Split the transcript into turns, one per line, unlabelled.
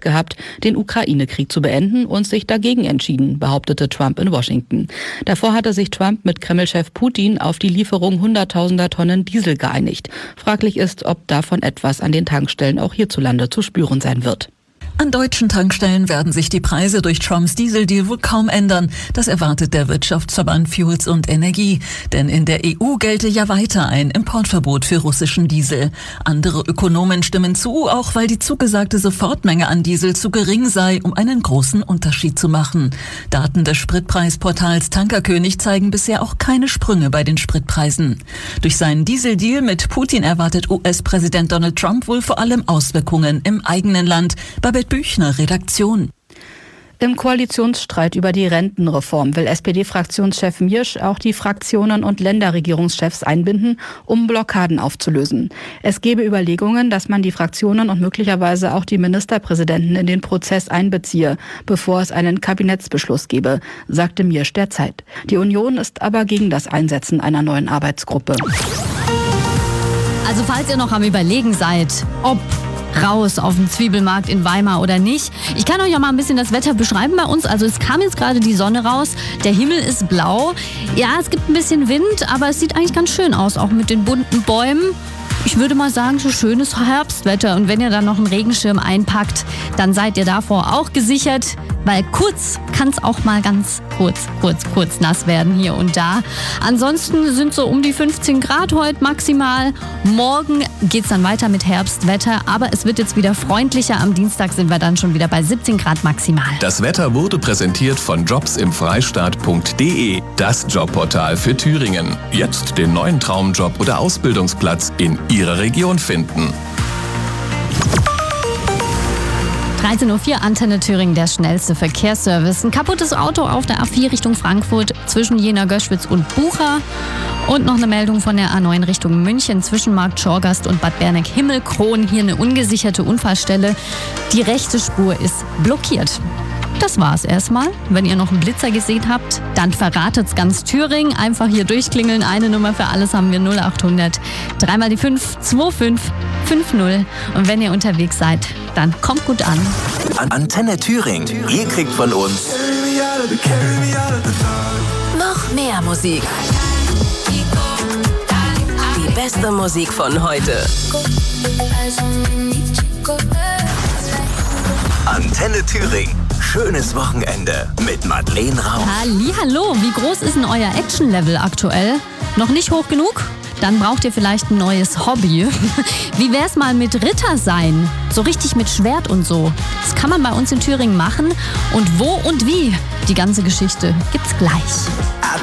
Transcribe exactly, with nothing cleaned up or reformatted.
gehabt, den Ukraine-Krieg zu beenden und sich dagegen entschieden, behauptete Trump in Washington. Davor hatte sich Trump mit Kreml-Chef Putin auf die Lieferung hunderttausender Tonnen Diesel geeinigt. Fraglich ist, ob davon etwas an den Tankstellen auch hierzulande zu spüren sein wird.
An deutschen Tankstellen werden sich die Preise durch Trumps Dieseldeal wohl kaum ändern. Das erwartet der Wirtschaftsverband Fuels und Energie. Denn in der E U gelte ja weiter ein Importverbot für russischen Diesel. Andere Ökonomen stimmen zu, auch weil die zugesagte Sofortmenge an Diesel zu gering sei, um einen großen Unterschied zu machen. Daten des Spritpreisportals Tankerkönig zeigen bisher auch keine Sprünge bei den Spritpreisen. Durch seinen Dieseldeal mit Putin erwartet U S-Präsident Donald Trump wohl vor allem Auswirkungen im eigenen Land. Babette Büchner, Redaktion.
Im Koalitionsstreit über die Rentenreform will S P D-Fraktionschef Miersch auch die Fraktionen und Länderregierungschefs einbinden, um Blockaden aufzulösen. Es gebe Überlegungen, dass man die Fraktionen und möglicherweise auch die Ministerpräsidenten in den Prozess einbeziehe, bevor es einen Kabinettsbeschluss gebe, sagte Miersch der Zeit. Die Union ist aber gegen das Einsetzen einer neuen Arbeitsgruppe.
Also falls ihr noch am Überlegen seid, ob raus auf dem Zwiebelmarkt in Weimar oder nicht. Ich kann euch ja mal ein bisschen das Wetter beschreiben bei uns. Also es kam jetzt gerade die Sonne raus, der Himmel ist blau. Ja, es gibt ein bisschen Wind, aber es sieht eigentlich ganz schön aus, auch mit den bunten Bäumen. Ich würde mal sagen, so schönes Herbstwetter. Und wenn ihr dann noch einen Regenschirm einpackt, dann seid ihr davor auch gesichert, weil kurz kann es auch mal ganz kurz, kurz, kurz nass werden hier und da. Ansonsten sind so um die fünfzehn Grad heute maximal. Morgen geht's dann weiter mit Herbstwetter, aber es wird jetzt wieder freundlicher. Am Dienstag sind wir dann schon wieder bei siebzehn Grad maximal.
Das Wetter wurde präsentiert von jobs im freistaat punkt de, das Jobportal für Thüringen. Jetzt den neuen Traumjob oder Ausbildungsplatz in Ihrer Region finden.
dreizehn Uhr vier, Antenne Thüringen, der schnellste Verkehrsservice. Ein kaputtes Auto auf der A vier Richtung Frankfurt zwischen Jena, Göschwitz und Bucha. Und noch eine Meldung von der A neun Richtung München zwischen Markt Schorgast und Bad Berneck-Himmelkron. Hier eine ungesicherte Unfallstelle. Die rechte Spur ist blockiert. Das war's erstmal. Wenn ihr noch einen Blitzer gesehen habt, dann verratet's ganz Thüringen. Einfach hier durchklingeln. Eine Nummer für alles haben wir null acht hundert. Dreimal die fünf zwei fünf fünf null. Und wenn ihr unterwegs seid, dann kommt gut an.
Antenne Thüringen. Ihr kriegt von uns
noch mehr Musik. Die beste Musik von heute.
Antenne Thüringen. Schönes Wochenende mit Madeleine Rauch.
Hallihallo, wie groß ist denn euer Action-Level aktuell? Noch nicht hoch genug? Dann braucht ihr vielleicht ein neues Hobby. Wie wär's mal mit Ritter sein? So richtig mit Schwert und so. Das kann man bei uns in Thüringen machen. Und wo und wie? Die ganze Geschichte gibt's gleich.